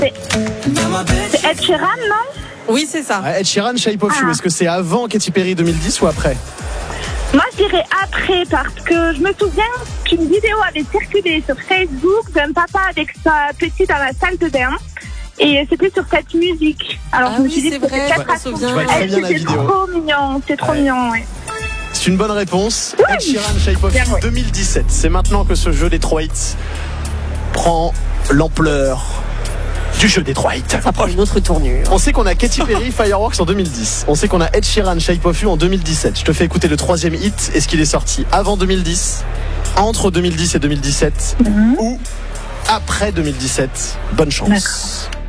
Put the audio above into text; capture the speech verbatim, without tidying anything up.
C'est, c'est Ed Sheeran, non? Oui, c'est ça. Ah, Ed Sheeran, Shape of You. Ah. Est-ce que c'est avant Katy Perry deux mille dix ou après? Moi, je dirais après, parce que je me souviens qu'une vidéo avait circulé sur Facebook d'un papa avec sa petite dans la salle de bain. Et c'était sur cette musique. Alors, Ah je me oui, suis dit c'est que vrai, c'était je me peut-être souviens. Je vois très bien la c'est vidéo. trop mignon, c'est trop Ouais. mignon, ouais. C'est une bonne réponse. Oui. Ed Sheeran, Shape of Bien You joué. deux mille dix-sept. C'est maintenant que ce jeu Detroit prend l'ampleur du jeu Detroit. Ça prend une autre tournure. On sait qu'on a Katy Perry, Fireworks en deux mille dix. On sait qu'on a Ed Sheeran, Shape of You en deux mille dix-sept. Je te fais écouter le troisième hit. Est-ce qu'il est sorti avant deux mille dix, entre deux mille dix et deux mille dix-sept, Mhm. ou après deux mille dix-sept? Bonne chance.